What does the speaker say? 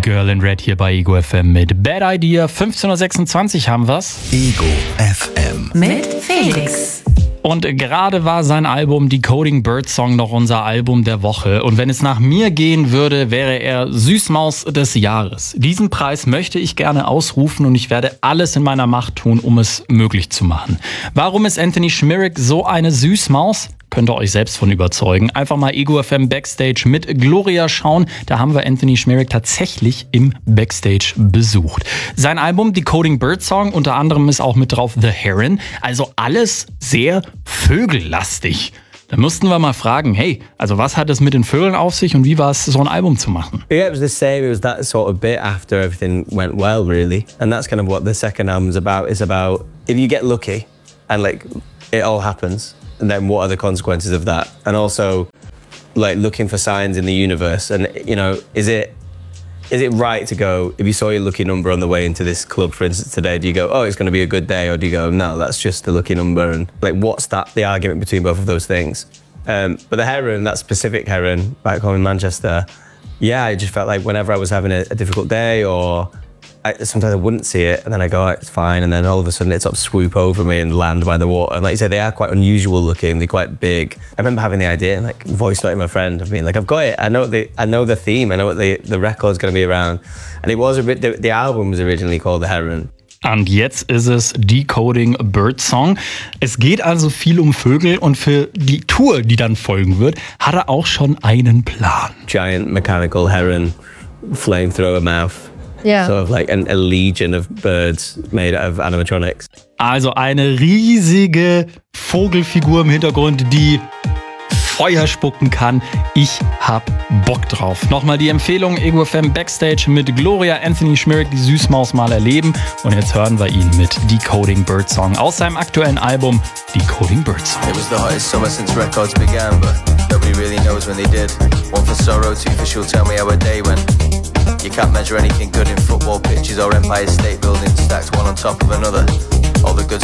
Girl in Red hier bei Ego FM mit Bad Idea. 15.26 Uhr haben wir's. Ego FM. Mit Felix. Und gerade war sein Album Decoding Birdsong noch unser Album der Woche. Und wenn es nach mir gehen würde, wäre er Süßmaus des Jahres. Diesen Preis möchte ich gerne ausrufen und ich werde alles in meiner Macht tun, um es möglich zu machen. Warum ist Anthony Schmierig so eine Süßmaus? Könnt ihr euch selbst von überzeugen. Einfach mal Ego FM Backstage mit Gloria schauen. Da haben wir Anthony Schmierig tatsächlich im Backstage besucht. Sein Album Decoding Birdsong, unter anderem ist auch mit drauf The Heron. Also alles sehr vögellastig. Da mussten wir mal fragen, hey, also was hat es mit den Vögeln auf sich und wie war es, so ein Album zu machen? Yeah, it was the same. It was that sort of bit after everything went well, really. And that's kind of what the second album's about. It's about if you get lucky and like it all happens, and then what are the consequences of that? And also like looking for signs in the universe. And, you know, is it right to go, if you saw your lucky number on the way into this club, for instance, today, do you go, oh, it's going to be a good day? Or do you go, no, that's just a lucky number? And like, what's the argument between both of those things? But the Heron, that specific Heron back home in Manchester, yeah, I just felt like whenever I was having a difficult day or sometimes I wouldn't see it and then I go, oh, it's fine. And then all of a sudden it sort of swoop over me and land by the water. And like you said, they are quite unusual looking. They're quite big. I remember having the idea and like voice noting my friend of being like, I've got it. I know the theme. I know what the record's going to be around. And it was the album was originally called The Heron. Und jetzt ist es Decoding Birdsong. Es geht also viel um Vögel und für die Tour, die dann folgen wird, hat er auch schon einen Plan. Giant mechanical heron, flamethrower mouth. Ja. Sort of like a legion of birds made out of animatronics. Also eine riesige Vogelfigur im Hintergrund, die Feuer spucken kann. Ich hab Bock drauf. Nochmal die Empfehlung, Ego FM Backstage mit Gloria, Anthony Schmierig, die Süßmaus mal erleben. Und jetzt hören wir ihn mit Decoding Birdsong aus seinem aktuellen Album Decoding Birdsong. It was the hottest summer since records began, but nobody really knows when they did. One for sorrow, two for she'll tell me how a day went. You can't measure anything good in football pitches or Empire State Buildings stacked one on top of another. All the good